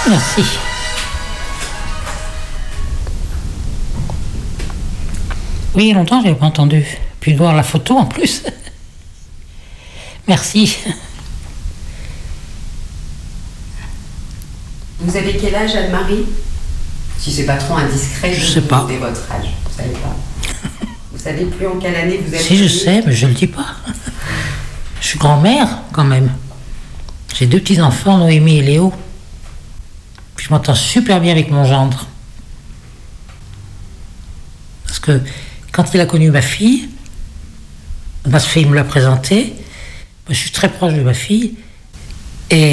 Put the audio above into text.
Merci. Oui, il y a longtemps, je n'avais pas entendu. Puis de voir la photo en plus. Merci. Vous avez quel âge, Anne-Marie? Si c'est pas trop indiscret, Je sais pas. Vous savez votre âge. Vous savez pas. Vous savez plus en quelle année vous êtes? Si, je sais, mais je le dis pas. Je suis grand-mère, quand même. J'ai 2 petits-enfants, Noémie et Léo. Puis je m'entends super bien avec mon gendre. Parce que quand il a connu ma fille, il me l'a présenté. Moi, je suis très proche de ma fille. Et